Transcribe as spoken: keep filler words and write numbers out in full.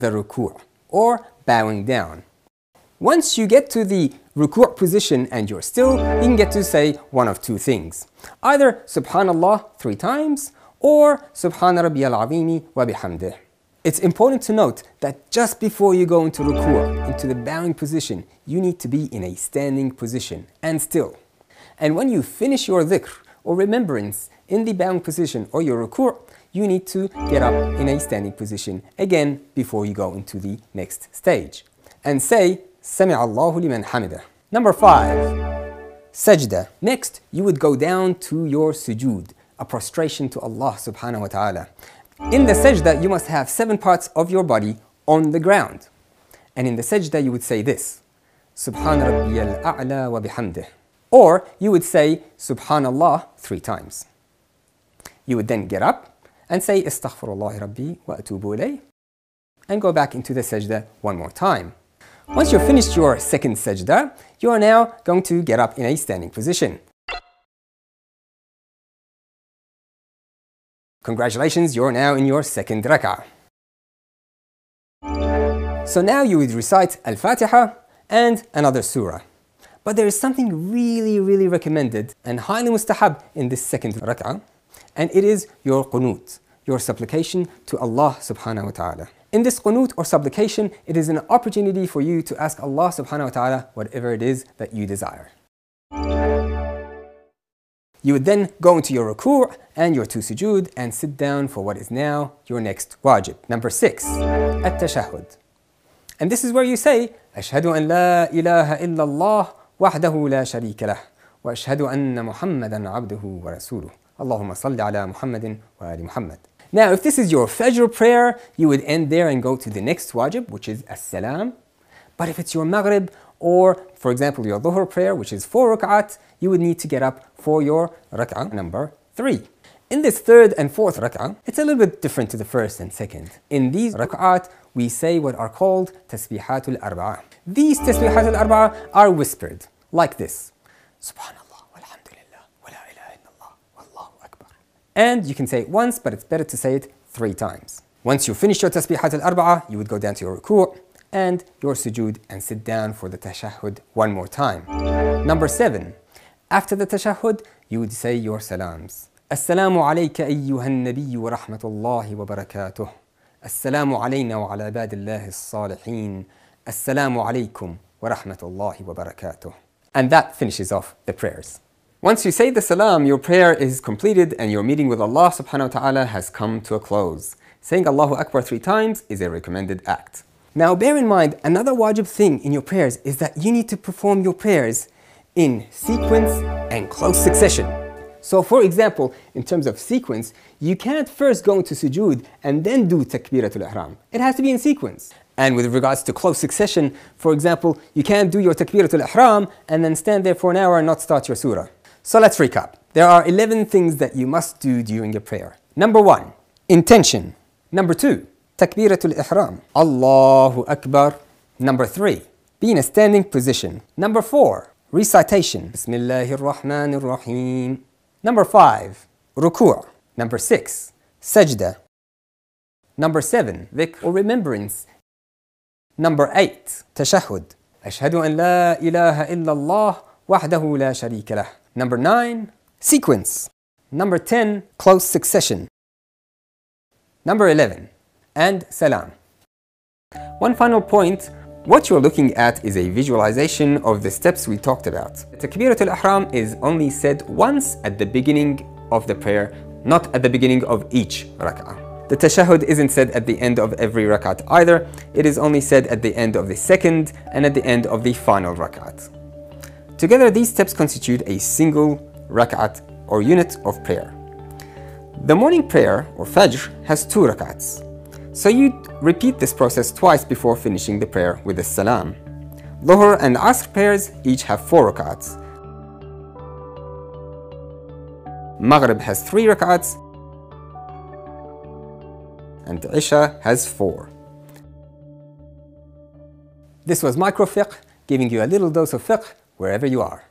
the ruku' or bowing down. Once you get to the ruku' position and you're still, you can get to say one of two things. Either Subhanallah three times or Subhana Rabbiyal Azimi wa bihamdih. It's important to note that just before you go into ruku', into the bowing position, you need to be in a standing position and still. And when you finish your dhikr or remembrance in the bowing position or your ruku', you need to get up in a standing position again before you go into the next stage. And say, Sami Allahu liman hamidah. Number five, sajda. Next, you would go down to your sujood, a prostration to Allah subhanahu wa ta'ala. In the sajda, you must have seven parts of your body on the ground. And in the sajda, you would say this, Subhana Rabbiyal A'la wa bihamdih. Or you would say Subhanallah three times. You would then get up and say Astaghfirullah Rabbi wa atubu ilayh and go back into the sajda one more time. Once you've finished your second sajda, you are now going to get up in a standing position. Congratulations, you're now in your second rak'ah. So now you would recite Al-Fatiha and another surah. But there is something really, really recommended and highly mustahab in this second rak'ah, and it is your qunut, your supplication to Allah subhanahu wa ta'ala. In this qunut or supplication, it is an opportunity for you to ask Allah subhanahu wa ta'ala whatever it is that you desire. You would then go into your ruku' and your two sujood and sit down for what is now your next wajib. Number six, at-tashahhud. And this is where you say, Ashhadu an la ilaha illallah wahdahu la sharika lah wa ashhadu anna Muhammadan abduhu wa rasuluh. Allahumma salli ala Muhammadin wa ali Muhammad. Now, if this is your Fajr prayer, you would end there and go to the next wajib, which is as-salam. But if it's your Maghrib, or for example your Dhuhr prayer, which is four rak'at, you would need to get up for your rak'ah number three. In this third and fourth rak'ah, it's a little bit different to the first and second. In these rak'at, we say what are called tasbihatul arba'ah. These tasbihatul arba'ah are whispered, like this. Subhanallah, walhamdulillah, wa la ilaha illallah, wallahu akbar. And you can say it once, but it's better to say it three times. Once you finish your tasbihatul arba'ah, you would go down to your ruku' and your sujood and sit down for the tashahhud one more time. Number seven, after the tashahhud, you would say your salams. Assalamu alayka ayyuhan nabiyyu wa rahmatullahi wa barakatuh. Assalamu alayna wa ala ibadillahi as-salihin. Assalamu alaykum wa rahmatullahi wa barakatuh. And that finishes off the prayers. Once you say the salam, your prayer is completed and your meeting with Allah subhanahu wa ta'ala has come to a close. Saying Allahu Akbar three times is a recommended act. Now bear in mind, another wajib thing in your prayers is that you need to perform your prayers in sequence and close succession. So for example, in terms of sequence, you can't first go into sujood and then do takbiratul ihram. It has to be in sequence. And with regards to close succession, for example, you can't do your takbiratul ihram and then stand there for an hour and not start your surah. So let's recap. There are eleven things that you must do during your prayer. Number one, intention. Number two, takbiratul ihram. Allahu Akbar. Number three, be in a standing position. Number four, recitation. Bismillahir Rahmanir Rahim. Number five, ruku'. Number six, sajda. Number seven, dhikr or remembrance. Number eight, tashahhud. Ashhadu an la ilaha illallah wahdahu la sharika lah. Number nine, sequence. Number ten, close succession. Number eleven, and salam. One final point, what you're looking at is a visualization of the steps we talked about. Takbiratul ihram is only said once at the beginning of the prayer, not at the beginning of each rak'ah. The tashahhud isn't said at the end of every rak'at either, it is only said at the end of the second and at the end of the final rak'at. Together these steps constitute a single rak'at or unit of prayer. The morning prayer or fajr has two rak'ats. So you repeat this process twice before finishing the prayer with the salam. Dhuhr and Asr prayers each have four rak'ats. Maghrib has three rak'ats and Isha has four. This was Micro Fiqh, giving you a little dose of fiqh wherever you are.